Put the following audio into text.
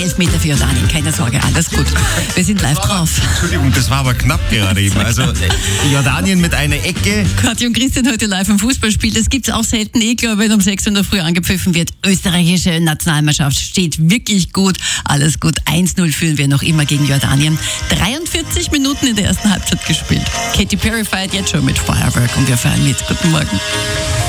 Elfmeter für Jordanien, keine Sorge, alles gut. Wir sind live drauf. Entschuldigung, das war aber knapp gerade eben. Also Jordanien mit einer Ecke. Kathi und Christian heute live im Fußballspiel. Das gibt's auch selten. Ich glaube, wenn um 6 Uhr in der Früh angepfiffen wird. Österreichische Nationalmannschaft steht wirklich gut. Alles gut. 1-0 führen wir noch immer gegen Jordanien. 43 Minuten in der ersten Halbzeit gespielt. Katy Perry feiert jetzt schon mit Feuerwerk und wir feiern mit. Guten Morgen.